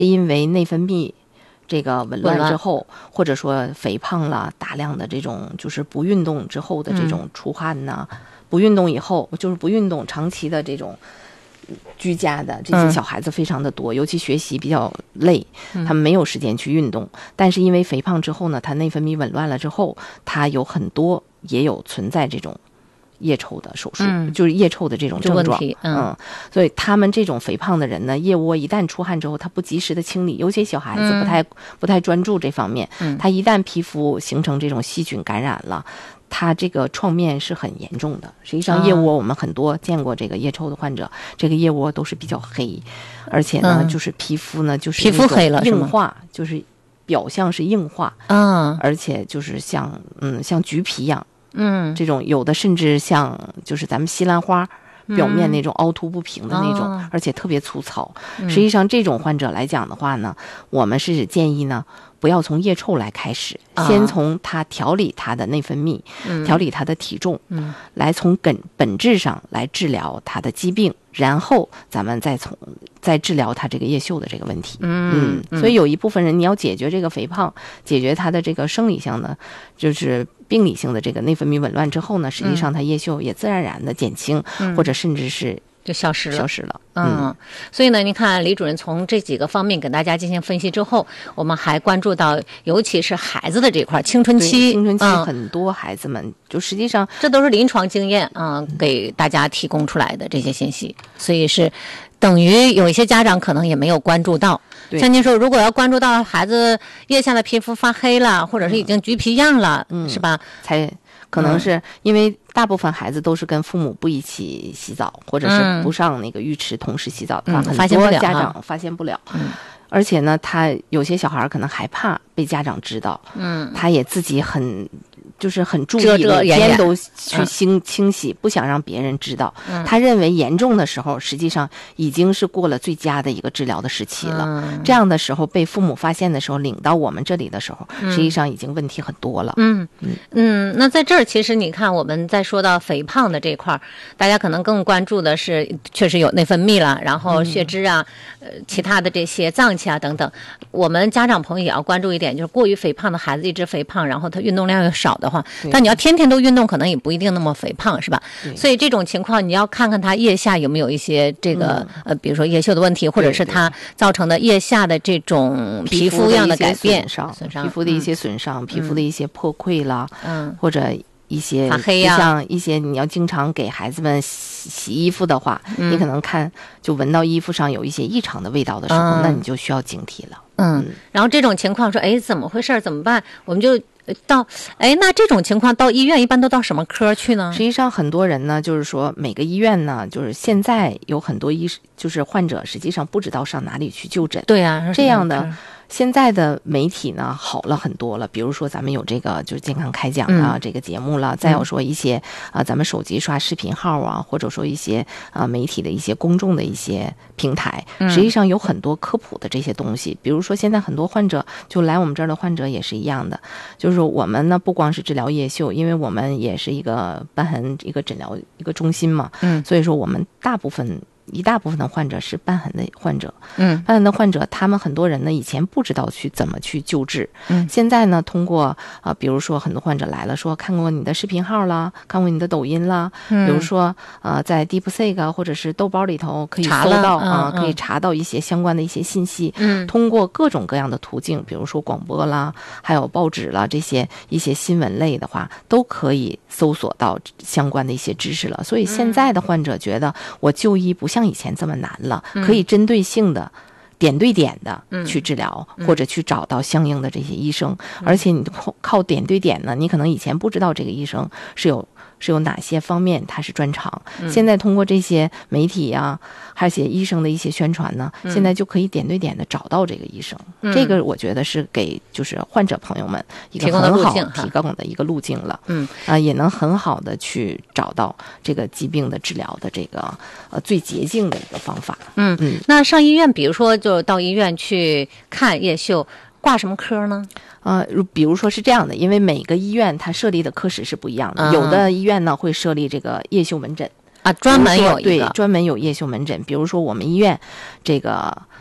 因为内分泌这个紊乱之后，或者说肥胖了，大量的这种就是不运动之后的这种出汗呐，不运动以后就是不运动长期的这种居家的这些小孩子非常的多，尤其学习比较累，他们没有时间去运动。但是因为肥胖之后呢，他内分泌紊乱了之后，他有很多也有存在这种腋臭的手术，就是腋臭的这种症状。所以他们这种肥胖的人呢，腋窝一旦出汗之后，他不及时的清理，尤其小孩子不太专注这方面，他一旦皮肤形成这种细菌感染了，它这个创面是很严重的。实际上腋窝我们很多见过这个腋臭的患者，这个腋窝都是比较黑，而且呢就是皮肤呢就是皮肤黑了硬化，就是表象是硬化，而且就是像橘皮一样，这种有的甚至像就是咱们西兰花表面那种凹凸不平的那种，而且特别粗糙。实际上这种患者来讲的话呢，我们是建议呢不要从腋臭来开始，先从他调理他的内分泌，调理他的体重，来从本质上来治疗他的疾病，然后咱们再治疗他这个腋臭的这个问题。所以有一部分人你要解决这个肥胖，解决他的这个生理性的就是病理性的这个内分泌紊乱之后呢，实际上他腋臭也自然而然的减轻，或者甚至是就消失了。所以呢，您看李主任从这几个方面给大家进行分析之后，我们还关注到，尤其是孩子的这块青春期很多孩子们就实际上这都是临床经验给大家提供出来的这些信息，所以是等于有一些家长可能也没有关注到。像您说，如果要关注到孩子腋下的皮肤发黑了，或者是已经橘皮样了，是吧？ 才可能是因为大部分孩子都是跟父母不一起洗澡，或者是不上那个浴池同时洗澡的话，很多家长发现不了。而且呢，他有些小孩可能害怕被家长知道，他也自己很注意，每天都去清洗，不想让别人知道。他认为严重的时候，实际上已经是过了最佳的一个治疗的时期了。这样的时候被父母发现的时候，领到我们这里的时候，实际上已经问题很多了。 那在这儿其实你看，我们在说到肥胖的这块，大家可能更关注的是确实有内分泌了，然后血脂啊，其他的这些脏器啊等等。我们家长朋友也要关注一点，就是过于肥胖的孩子一直肥胖，然后他运动量又少的话，但你要天天都运动，可能也不一定那么肥胖，是吧？所以这种情况你要看看他腋下有没有一些这个比如说腋臭的问题，或者是他造成的腋下的这种皮肤样的改变、 皮肤的一些损伤、皮肤的一些破溃啦，或者一些发黑呀， 像一些你要经常给孩子们洗衣服的话，你可能就闻到衣服上有一些异常的味道的时候，那你就需要警惕了。 然后这种情况说，怎么回事？怎么办？我们就那这种情况到医院一般都到什么科去呢？ 实际上很多人呢，就是说每个医院呢，就是现在有很多就是患者实际上不知道上哪里去就诊。 对啊， 这样的。现在的媒体呢好了很多了，比如说咱们有这个就是健康开讲啊，这个节目了，再有说一些咱们手机刷视频号啊，或者说一些媒体的一些公众的一些平台，实际上有很多科普的这些东西。比如说现在很多患者就来我们这儿的患者也是一样的，就是我们呢不光是治疗腋臭，因为我们也是一个瘢痕一个诊疗一个中心嘛，所以说我们一大部分的患者是瘢痕的患者，瘢痕的患者，他们很多人呢以前不知道怎么去救治，现在呢通过比如说很多患者来了说看过你的视频号啦，看过你的抖音啦，比如说在 DeepSeek 或者是豆包里头可以搜到可以查到一些相关的一些信息，通过各种各样的途径，比如说广播啦，还有报纸啦，这些一些新闻类的话，都可以搜索到相关的一些知识了。所以现在的患者觉得我就医不像以前这么难了，可以针对性的点对点的去治疗，或者去找到相应的这些医生，而且你靠点对点呢，你可能以前不知道这个医生是有哪些方面他是专长，现在通过这些媒体啊，还有些医生的一些宣传呢，现在就可以点对点的找到这个医生，这个我觉得是给就是患者朋友们一个很好提供的一个路径了，也能很好的去找到这个疾病的治疗的这个最捷径的一个方法。 那上医院，比如说就到医院去看腋臭，挂什么科呢？ 比如说是这样的，因为每个医院它设立的科室是不一样的，有的医院呢会设立这个腋臭门诊专门有一个专门有腋臭门诊。比如说我们医院这个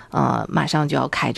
马上就要开